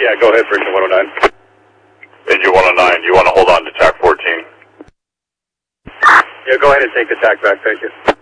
Yeah, go ahead, Bridget 109. Engine 109, you want to hold on to TAC 14? Yeah, go ahead and take the TAC back, thank you.